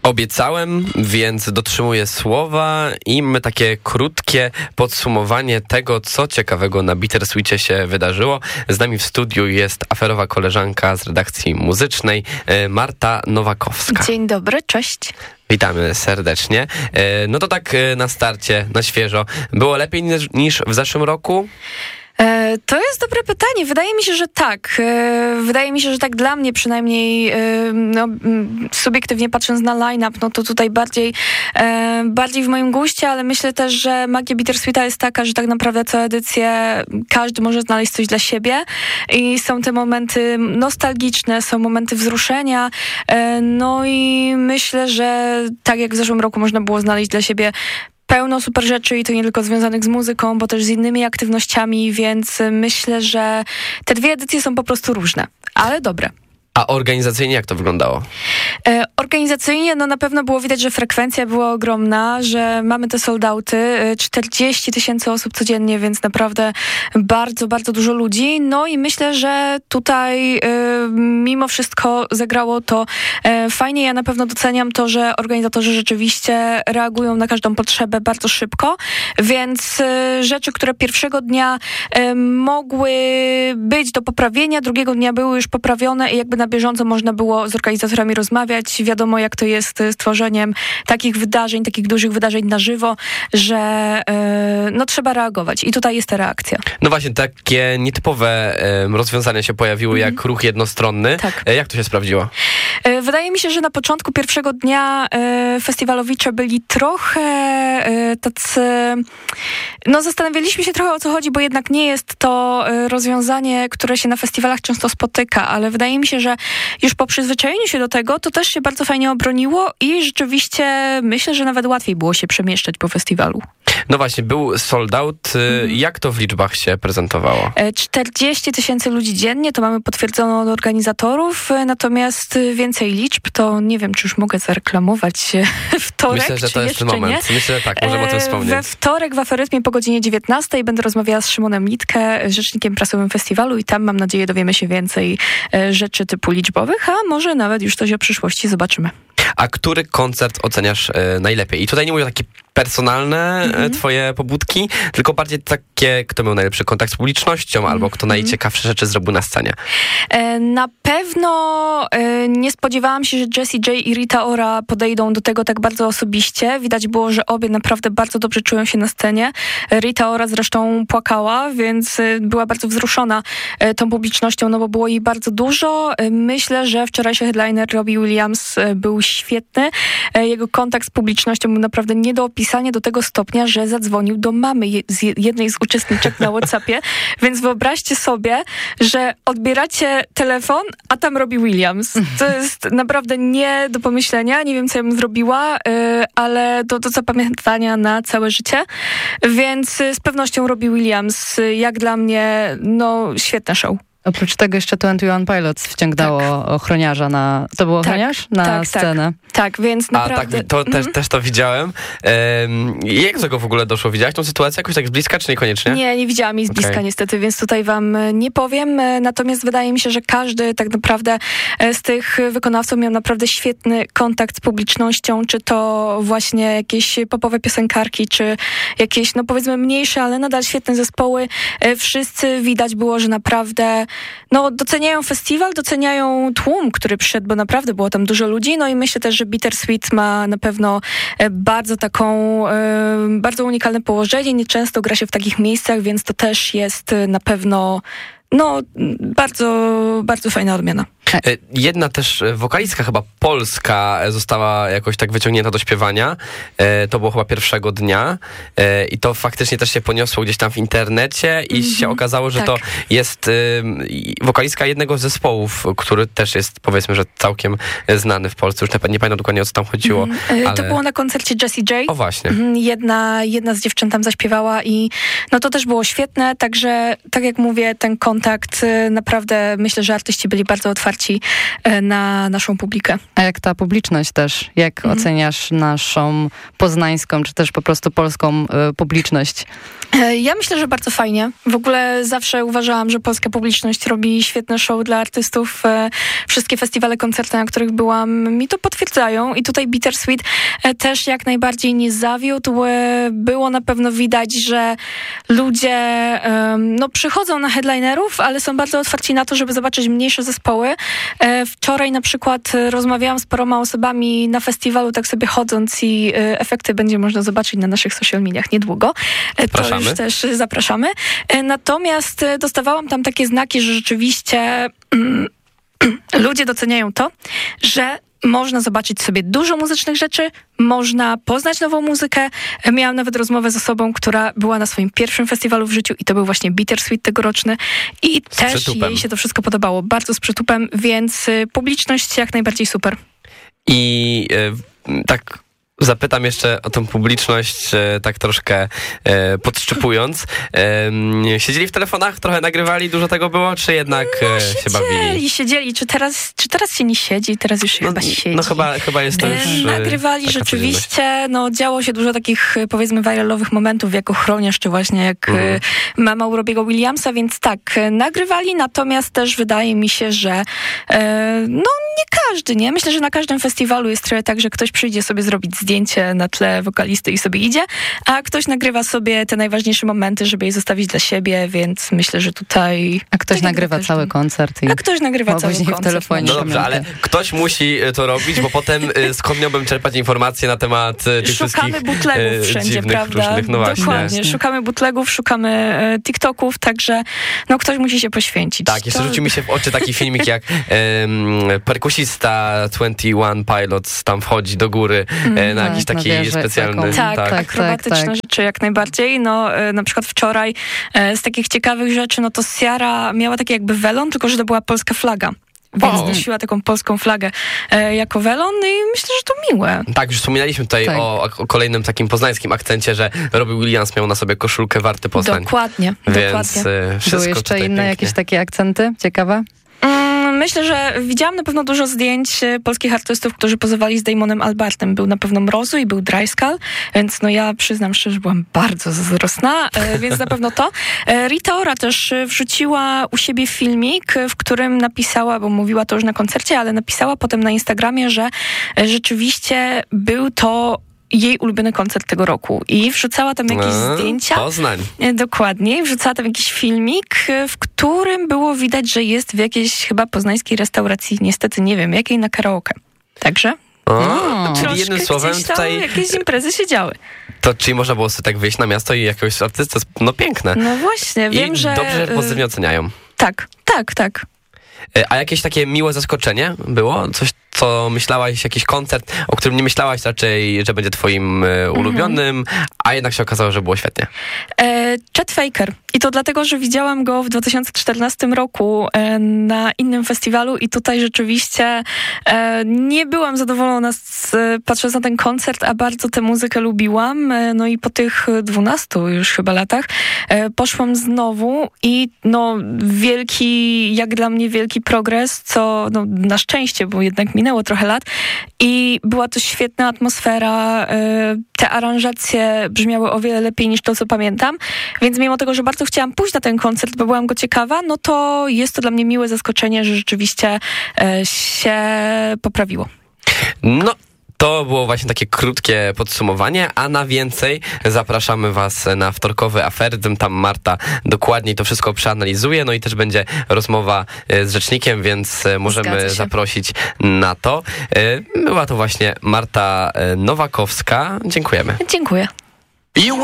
Obiecałem, więc dotrzymuję słowa i mamy takie krótkie podsumowanie tego, co ciekawego na Bittersweetie się wydarzyło. Z nami w studiu jest aferowa koleżanka z redakcji muzycznej, Marta Nowakowska. Dzień dobry, cześć. Witamy serdecznie. No to tak na starcie, na świeżo. Było lepiej niż w zeszłym roku? To jest dobre pytanie. Wydaje mi się, że tak. Wydaje mi się, że tak dla mnie przynajmniej, subiektywnie patrząc na line-up, no to tutaj bardziej w moim guście, ale myślę też, że magia Bittersweeta jest taka, że tak naprawdę co edycję każdy może znaleźć coś dla siebie i są te momenty nostalgiczne, są momenty wzruszenia, no i myślę, że tak jak w zeszłym roku można było znaleźć dla siebie pełno super rzeczy i to nie tylko związanych z muzyką, bo też z innymi aktywnościami, więc myślę, że te dwie edycje są po prostu różne, ale dobre. A organizacyjnie jak to wyglądało? Organizacyjnie no na pewno było widać, że frekwencja była ogromna, że mamy te sold-outy, 40 000 osób codziennie, więc naprawdę bardzo, bardzo dużo ludzi. No i myślę, że tutaj mimo wszystko zagrało to fajnie. Ja na pewno doceniam to, że organizatorzy rzeczywiście reagują na każdą potrzebę bardzo szybko, więc rzeczy, które pierwszego dnia mogły być do poprawienia, drugiego dnia były już poprawione i jakby na bieżąco można było z organizatorami rozmawiać. Wiadomo, jak to jest z tworzeniem takich wydarzeń, takich dużych wydarzeń na żywo, że no trzeba reagować. I tutaj jest ta reakcja. No właśnie, takie nietypowe rozwiązania się pojawiły, jak ruch jednostronny. Tak. Jak to się sprawdziło? Wydaje mi się, że na początku pierwszego dnia festiwalowicze byli trochę tacy... No zastanawialiśmy się trochę, o co chodzi, bo jednak nie jest to rozwiązanie, które się na festiwalach często spotyka, ale wydaje mi się, że już po przyzwyczajeniu się do tego, to też się bardzo fajnie obroniło i rzeczywiście myślę, że nawet łatwiej było się przemieszczać po festiwalu. No właśnie, był sold out. Jak to w liczbach się prezentowało? 40 000 ludzi dziennie, to mamy potwierdzono od organizatorów, natomiast więcej liczb, to nie wiem, czy już mogę zareklamować wtorek, myślę, że to jest ten moment. Nie? Myślę, że tak, możemy o tym wspomnieć. We wtorek w Aferytmie po godzinie 19 będę rozmawiała z Szymonem Litkę, rzecznikiem prasowym festiwalu i tam mam nadzieję dowiemy się więcej rzeczy typu liczbowych, a może nawet już coś o przyszłości zobaczymy. A który koncert oceniasz najlepiej? I tutaj nie mówię o takie personalne twoje pobudki, tylko bardziej takie, kto miał najlepszy kontakt z publicznością, albo kto najciekawsze rzeczy zrobił na scenie. Na pewno nie spodziewałam się, że Jessie J i Rita Ora podejdą do tego tak bardzo osobiście. Widać było, że obie naprawdę bardzo dobrze czują się na scenie. Rita Ora zresztą płakała, więc była bardzo wzruszona tą publicznością, no bo było jej bardzo dużo. Myślę, że wczorajszy headliner Robbie Williams był świetny. Jego kontakt z publicznością był naprawdę nie do opisania do tego stopnia, że zadzwonił do mamy jednej z uczestniczek na WhatsAppie, więc wyobraźcie sobie, że odbieracie telefon, a tam Robbie Williams. To jest naprawdę nie do pomyślenia. Nie wiem, co ja bym zrobiła, ale do zapamiętania na całe życie. Więc z pewnością Robbie Williams, jak dla mnie, no świetne show. Oprócz tego jeszcze 21 Pilots wciągnęło ochroniarza na... To był ochroniarz? Na scenę. Tak, więc naprawdę... A tak, to też to widziałem. Jak do tego w ogóle doszło? Widziałaś tą sytuację jakoś tak z bliska, czy niekoniecznie? Nie widziałam jej z bliska niestety, więc tutaj wam nie powiem. Natomiast wydaje mi się, że każdy tak naprawdę z tych wykonawców miał naprawdę świetny kontakt z publicznością, czy to właśnie jakieś popowe piosenkarki, czy jakieś, no powiedzmy mniejsze, ale nadal świetne zespoły. Wszyscy widać było, że naprawdę no doceniają festiwal, doceniają tłum, który przyszedł, bo naprawdę było tam dużo ludzi, no i myślę też, że Bittersweet ma na pewno bardzo unikalne położenie, nieczęsto gra się w takich miejscach, więc to też jest na pewno no bardzo, bardzo fajna odmiana. Jedna też wokalistka chyba polska została jakoś tak wyciągnięta do śpiewania. To było chyba pierwszego dnia i to faktycznie też się poniosło gdzieś tam w internecie i się okazało, że to jest wokalistka jednego z zespołów, który też jest, powiedzmy, że całkiem znany w Polsce. Już nie pamiętam dokładnie, o co tam chodziło. Ale... To było na koncercie Jessie J. O właśnie. Jedna z dziewczyn tam zaśpiewała i no to też było świetne, także tak jak mówię, ten kontakt naprawdę myślę, że artyści byli bardzo otwarci otwarci na naszą publikę. A jak ta publiczność też? Jak oceniasz naszą poznańską, czy też po prostu polską publiczność? Ja myślę, że bardzo fajnie. W ogóle zawsze uważałam, że polska publiczność robi świetne show dla artystów. Wszystkie festiwale, koncerty, na których byłam, mi to potwierdzają. I tutaj Bittersweet też jak najbardziej nie zawiódł. Było na pewno widać, że ludzie przychodzą na headlinerów, ale są bardzo otwarci na to, żeby zobaczyć mniejsze zespoły. Wczoraj na przykład rozmawiałam z paroma osobami na festiwalu, tak sobie chodząc, i efekty będzie można zobaczyć na naszych social mediach niedługo. To już też zapraszamy. Natomiast dostawałam tam takie znaki, że rzeczywiście ludzie doceniają to, że można zobaczyć sobie dużo muzycznych rzeczy, można poznać nową muzykę. Miałam nawet rozmowę z osobą, która była na swoim pierwszym festiwalu w życiu i to był właśnie Bittersweet tegoroczny i też jej się to wszystko podobało. Bardzo z przytupem, więc publiczność jak najbardziej super. I tak zapytam jeszcze o tą publiczność, tak troszkę podszczypując. Siedzieli w telefonach, trochę nagrywali, dużo tego było, czy jednak się bawili? Siedzieli. Czy teraz się nie siedzi? Teraz już chyba siedzi. No chyba jest to już nagrywali rzeczywiście, działo się dużo takich, powiedzmy, viralowych momentów, jak Ochroniarz, czy właśnie jak mama u Robiego Williamsa, więc tak, nagrywali, natomiast też wydaje mi się, że nie każdy, nie? Myślę, że na każdym festiwalu jest trochę tak, że ktoś przyjdzie sobie zrobić zdjęcie na tle wokalisty i sobie idzie, a ktoś nagrywa sobie te najważniejsze momenty, żeby je zostawić dla siebie, więc myślę, że tutaj... A ktoś nagrywa cały koncert. A ktoś nagrywa cały koncert. W telefonie. No dobrze, ale ktoś musi to robić, bo potem skąd miałbym czerpać informacje na temat tych wszystkich Szukamy bootlegów wszędzie, dziwnych, prawda? Różnych, Dokładnie. Szukamy bootlegów, szukamy TikToków, także ktoś musi się poświęcić. Tak, jeszcze rzucił mi się w oczy taki filmik, jak perkusista 21 Pilots tam wchodzi do góry na jakiś taki specjalny... Tak, akrobatyczne rzeczy jak najbardziej. Na przykład wczoraj z takich ciekawych rzeczy, to Ciara miała taki jakby welon, tylko że to była polska flaga. Więc nosiła taką polską flagę jako welon i myślę, że to miłe. Tak, już wspominaliśmy tutaj o kolejnym takim poznańskim akcencie, że Robbie Williams miał na sobie koszulkę Warty Poznań. Dokładnie. Były jeszcze inne jakieś takie akcenty ciekawe? Myślę, że widziałam na pewno dużo zdjęć polskich artystów, którzy pozowali z Damonem Albartem. Był na pewno Mrozu i był Dryskull, więc ja przyznam szczerze, że byłam bardzo zazdrosna, więc na pewno to. Rita Ora też wrzuciła u siebie filmik, w którym napisała, bo mówiła to już na koncercie, ale napisała potem na Instagramie, że rzeczywiście był to jej ulubiony koncert tego roku i wrzucała tam jakieś zdjęcia. Poznań. Dokładnie. Wrzucała tam jakiś filmik, w którym było widać, że jest w jakiejś chyba poznańskiej restauracji, niestety nie wiem jakiej, na karaoke. Także czyli jednym słowem tutaj jakieś imprezy się działy. To czyli można było sobie tak wyjść na miasto i jakiegoś artystę, piękne. No właśnie, wiem, że... dobrze pozytywnie oceniają. Tak. A jakieś takie miłe zaskoczenie było? Coś, co myślałaś, jakiś koncert, o którym nie myślałaś raczej, że będzie twoim ulubionym, a jednak się okazało, że było świetnie? Chet Faker. I to dlatego, że widziałam go w 2014 roku na innym festiwalu i tutaj rzeczywiście nie byłam zadowolona patrząc na ten koncert, a bardzo tę muzykę lubiłam. I po tych 12 już chyba latach poszłam znowu i jak dla mnie wielki progres, co na szczęście, bo jednak minęło trochę lat i była to świetna atmosfera. Te aranżacje brzmiały o wiele lepiej niż to, co pamiętam, więc mimo tego, że bardzo chciałam pójść na ten koncert, bo byłam go ciekawa, to jest to dla mnie miłe zaskoczenie, że rzeczywiście się poprawiło. To było właśnie takie krótkie podsumowanie, a na więcej zapraszamy was na wtorkowy aferyzm. Tam Marta dokładniej to wszystko przeanalizuje, i też będzie rozmowa z rzecznikiem, więc możemy zaprosić na to. Była to właśnie Marta Nowakowska. Dziękujemy. Dziękuję.